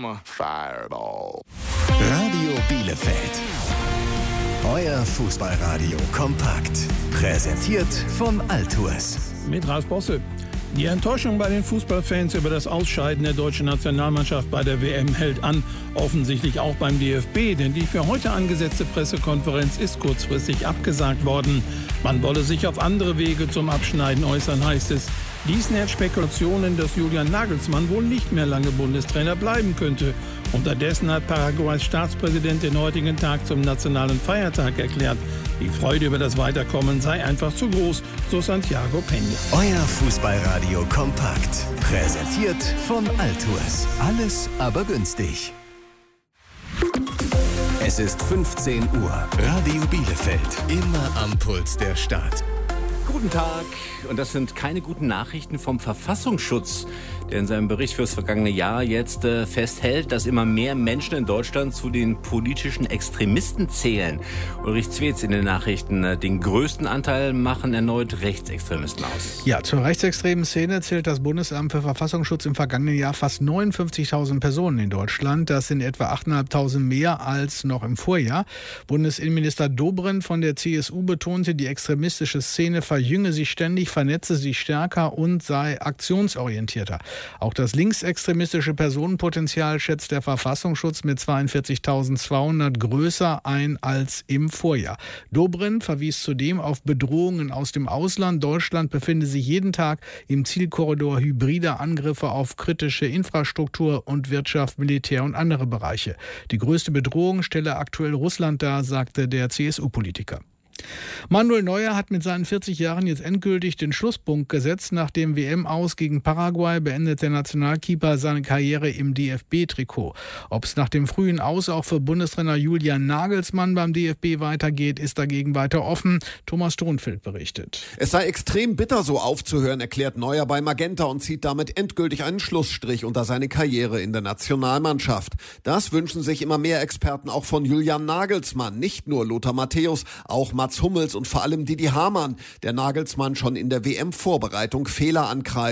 I'm a fireball. Radio Bielefeld. Euer Fußballradio kompakt. Präsentiert von Altours. Mit Ralf Bosse. Die Enttäuschung bei den Fußballfans über das Ausscheiden der deutschen Nationalmannschaft bei der WM hält an. Offensichtlich auch beim DFB, denn die für heute angesetzte Pressekonferenz ist kurzfristig abgesagt worden. Man wolle sich auf andere Wege zum Abschneiden äußern, heißt es. Dies nährt Spekulationen, dass Julian Nagelsmann wohl nicht mehr lange Bundestrainer bleiben könnte. Unterdessen hat Paraguays Staatspräsident den heutigen Tag zum nationalen Feiertag erklärt. Die Freude über das Weiterkommen sei einfach zu groß, so Santiago Peña. Euer Fußballradio kompakt. Präsentiert von Altours. Alles aber günstig. Es ist 15 Uhr. Radio Bielefeld. Immer am Puls der Stadt. Guten Tag. Und das sind keine guten Nachrichten vom Verfassungsschutz, der in seinem Bericht fürs vergangene Jahr jetzt festhält, dass immer mehr Menschen in Deutschland zu den politischen Extremisten zählen. Ulrich Zwetz in den Nachrichten. Den größten Anteil machen erneut Rechtsextremisten aus. Ja, zur rechtsextremen Szene zählt das Bundesamt für Verfassungsschutz im vergangenen Jahr fast 59.000 Personen in Deutschland. Das sind etwa 8.500 mehr als noch im Vorjahr. Bundesinnenminister Dobrindt von der CSU betonte, die extremistische Szene verjünge sich ständig, vernetze sich stärker und sei aktionsorientierter. Auch das linksextremistische Personenpotenzial schätzt der Verfassungsschutz mit 42.200 größer ein als im Vorjahr. Dobrindt verwies zudem auf Bedrohungen aus dem Ausland. Deutschland befinde sich jeden Tag im Zielkorridor hybrider Angriffe auf kritische Infrastruktur und Wirtschaft, Militär und andere Bereiche. Die größte Bedrohung stelle aktuell Russland dar, sagte der CSU-Politiker. Manuel Neuer hat mit seinen 40 Jahren jetzt endgültig den Schlusspunkt gesetzt. Nach dem WM-Aus gegen Paraguay beendet der Nationalkeeper seine Karriere im DFB-Trikot. Ob es nach dem frühen Aus auch für Bundestrainer Julian Nagelsmann beim DFB weitergeht, ist dagegen weiter offen. Thomas Thronfeld berichtet. Es sei extrem bitter, so aufzuhören, erklärt Neuer bei Magenta und zieht damit endgültig einen Schlussstrich unter seine Karriere in der Nationalmannschaft. Das wünschen sich immer mehr Experten auch von Julian Nagelsmann. Nicht nur Lothar Matthäus, auch Mats Hummels und vor allem Didi Hamann, der Nagelsmann schon in der WM-Vorbereitung Fehler ankreist.